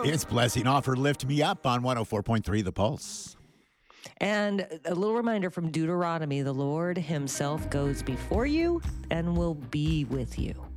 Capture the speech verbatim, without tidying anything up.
It's Blessing Offer Lift Me Up on one oh four point three The Pulse. And a little reminder from Deuteronomy, the Lord himself goes before you and will be with you.